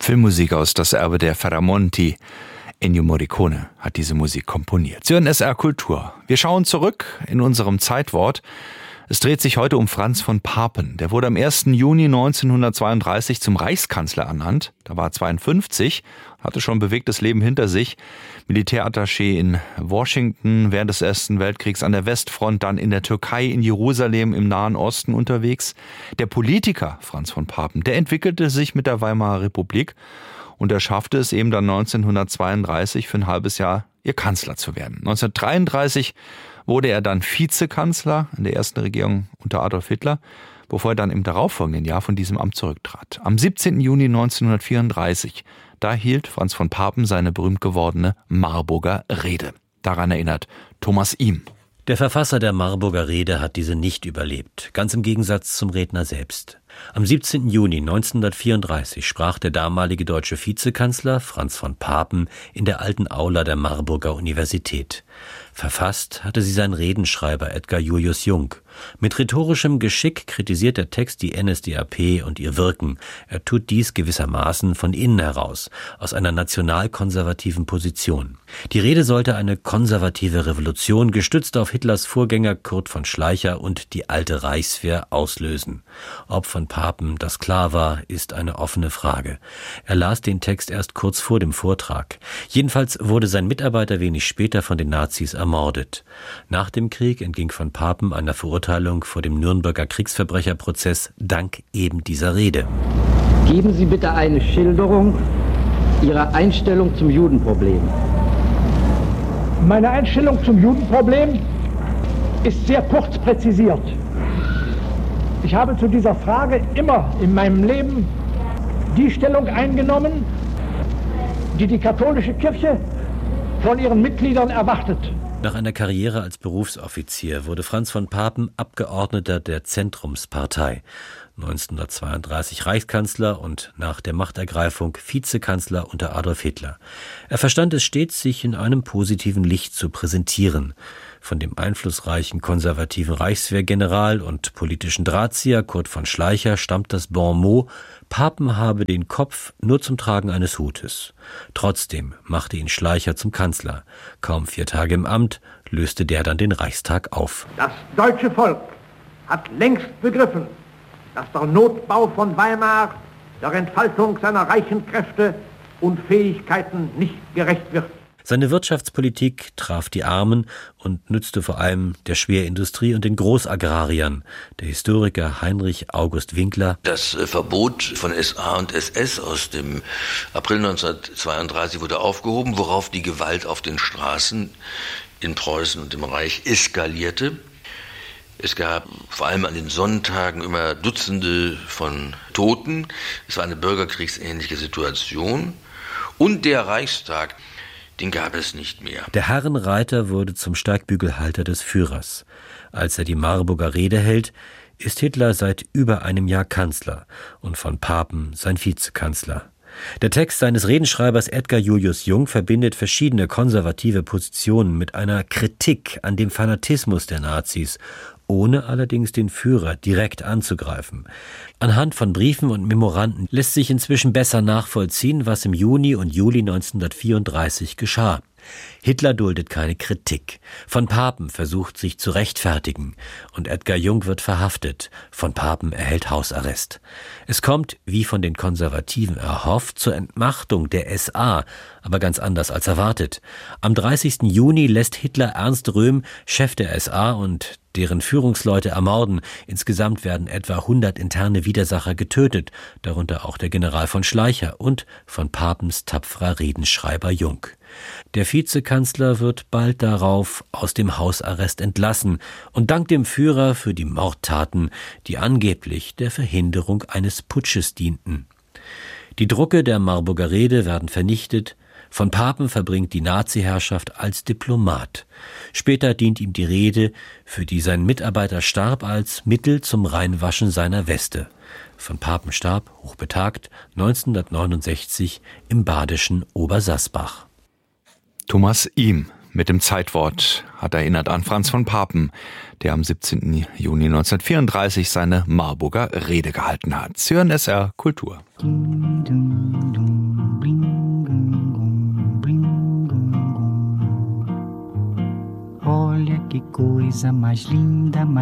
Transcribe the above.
Filmmusik aus Das Erbe der Faramonti. Ennio Morricone hat diese Musik komponiert. Sie hören SR Kultur. Wir schauen zurück in unserem Zeitwort. Es dreht sich heute um Franz von Papen. Der wurde am 1. Juni 1932 zum Reichskanzler ernannt. Da war er 52, hatte schon ein bewegtes Leben hinter sich. Militärattaché in Washington während des Ersten Weltkriegs an der Westfront, dann in der Türkei, in Jerusalem, im Nahen Osten unterwegs. Der Politiker Franz von Papen, der entwickelte sich mit der Weimarer Republik und er schaffte es eben dann 1932 für ein halbes Jahr ihr Kanzler zu werden. 1933 wurde er dann Vizekanzler in der ersten Regierung unter Adolf Hitler, bevor er dann im darauffolgenden Jahr von diesem Amt zurücktrat. Am 17. Juni 1934, da hielt Franz von Papen seine berühmt gewordene Marburger Rede. Daran erinnert Thomas Ihm. Der Verfasser der Marburger Rede hat diese nicht überlebt, ganz im Gegensatz zum Redner selbst. Am 17. Juni 1934 sprach der damalige deutsche Vizekanzler Franz von Papen in der alten Aula der Marburger Universität. Verfasst hatte sie sein Redenschreiber Edgar Julius Jung. Mit rhetorischem Geschick kritisiert der Text die NSDAP und ihr Wirken. Er tut dies gewissermaßen von innen heraus, aus einer nationalkonservativen Position. Die Rede sollte eine konservative Revolution, gestützt auf Hitlers Vorgänger Kurt von Schleicher und die alte Reichswehr, auslösen. Ob von Papen das klar war, ist eine offene Frage. Er las den Text erst kurz vor dem Vortrag. Jedenfalls wurde sein Mitarbeiter wenig später von den Nazis ermordet. Nach dem Krieg entging von Papen einer Verurteilung vor dem Nürnberger Kriegsverbrecherprozess dank eben dieser Rede. Geben Sie bitte eine Schilderung Ihrer Einstellung zum Judenproblem. Meine Einstellung zum Judenproblem ist sehr kurz präzisiert. Ich habe zu dieser Frage immer in meinem Leben die Stellung eingenommen, die die katholische Kirche von ihren Mitgliedern erwartet. Nach einer Karriere als Berufsoffizier wurde Franz von Papen Abgeordneter der Zentrumspartei, 1932 Reichskanzler und nach der Machtergreifung Vizekanzler unter Adolf Hitler. Er verstand es stets, sich in einem positiven Licht zu präsentieren. Von dem einflussreichen konservativen Reichswehrgeneral und politischen Drahtzieher Kurt von Schleicher stammt das Bon mot, Papen habe den Kopf nur zum Tragen eines Hutes. Trotzdem machte ihn Schleicher zum Kanzler. Kaum 4 Tage im Amt löste der dann den Reichstag auf. Das deutsche Volk hat längst begriffen, dass der Notbau von Weimar der Entfaltung seiner reichen Kräfte und Fähigkeiten nicht gerecht wird. Seine Wirtschaftspolitik traf die Armen und nützte vor allem der Schwerindustrie und den Großagrariern. Der Historiker Heinrich August Winkler: Das Verbot von SA und SS aus dem April 1932 wurde aufgehoben, worauf die Gewalt auf den Straßen in Preußen und im Reich eskalierte. Es gab vor allem an den Sonntagen immer Dutzende von Toten. Es war eine bürgerkriegsähnliche Situation. Und der Reichstag, den gab es nicht mehr. Der Herrenreiter wurde zum Steigbügelhalter des Führers. Als er die Marburger Rede hält, ist Hitler seit über einem Jahr Kanzler und von Papen sein Vizekanzler. Der Text seines Redenschreibers Edgar Julius Jung verbindet verschiedene konservative Positionen mit einer Kritik an dem Fanatismus der Nazis, ohne allerdings den Führer direkt anzugreifen. Anhand von Briefen und Memoranden lässt sich inzwischen besser nachvollziehen, was im Juni und Juli 1934 geschah. Hitler duldet keine Kritik. Von Papen versucht sich zu rechtfertigen und Edgar Jung wird verhaftet. Von Papen erhält Hausarrest. Es kommt, wie von den Konservativen erhofft, zur Entmachtung der SA, aber ganz anders als erwartet. Am 30. Juni lässt Hitler Ernst Röhm, Chef der SA und deren Führungsleute ermorden. Insgesamt werden etwa 100 interne Widersacher getötet, darunter auch der General von Schleicher und von Papens tapferer Redenschreiber Jung. Der Vizekanzler wird bald darauf aus dem Hausarrest entlassen und dankt dem Führer für die Mordtaten, die angeblich der Verhinderung eines Putsches dienten. Die Drucke der Marburger Rede werden vernichtet. Von Papen verbringt die Nazi-Herrschaft als Diplomat. Später dient ihm die Rede, für die sein Mitarbeiter starb, als Mittel zum Reinwaschen seiner Weste. Von Papen starb, hochbetagt, 1969 im badischen Obersassbach. Thomas Ihm mit dem Zeitwort hat erinnert an Franz von Papen, der am 17. Juni 1934 seine Marburger Rede gehalten hat. Sie hören SR Kultur. Olha que coisa mais linda,